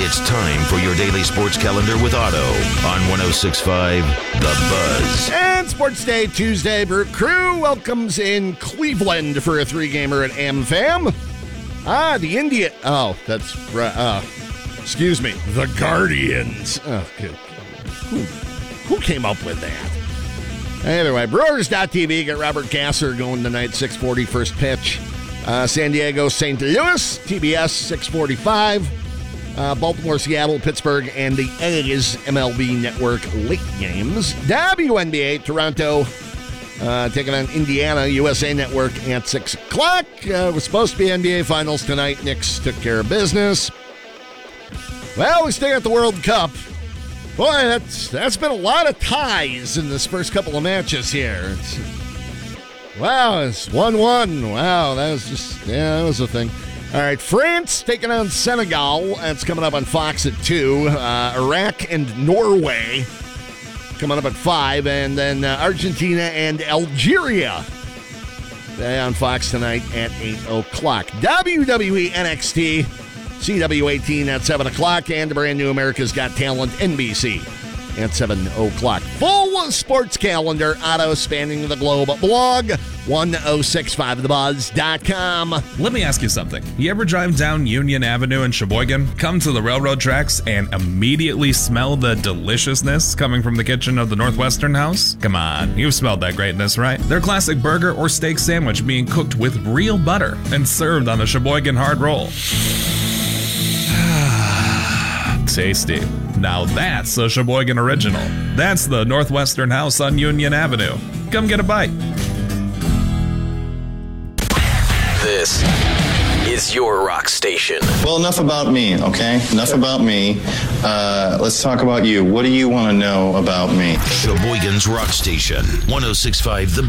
It's time for your daily sports calendar with Otto on 106.5 The Buzz. And Sports Day Tuesday, Brute Crew welcomes in Cleveland for a three-gamer at AmFam. The India... Oh, that's right. Excuse me. The Guardians. Oh, good. Who came up with that? Either way, Brewers.tv got Robert Gasser going tonight, 6:40 first pitch. San Diego, St. Louis, TBS, 6:45. Baltimore, Seattle, Pittsburgh, and the A's MLB Network late games. WNBA, Toronto taking on Indiana, USA Network at 6 o'clock. It was supposed to be NBA Finals tonight. Knicks took care of business. Well, we stay at the World Cup. Boy, that's been a lot of ties in this first couple of matches here. Wow, it's 1-1. Wow, that was a thing. All right, France taking on Senegal. That's coming up on Fox at 2. Iraq and Norway coming up at 5. And then Argentina and Algeria on Fox tonight at 8 o'clock. WWE NXT, CW18 at 7 o'clock. And the brand new America's Got Talent, NBC, at 7 o'clock. Full sports calendar, Otto spanning the globe. Blog, 1065thebuzz.com. Let me ask you something. You ever drive down Union Avenue in Sheboygan, come to the railroad tracks, and immediately smell the deliciousness coming from the kitchen of the Northwestern House? Come on, you've smelled that greatness, right? Their classic burger or steak sandwich being cooked with real butter and served on a Sheboygan hard roll. Tasty. Now that's a Sheboygan original. That's the Northwestern House on Union Avenue. Come get a bite. This is your rock station. Well, enough about me, okay? Enough about me. Let's talk about you. What do you want to know about me? Sheboygan's rock station, 106.5 The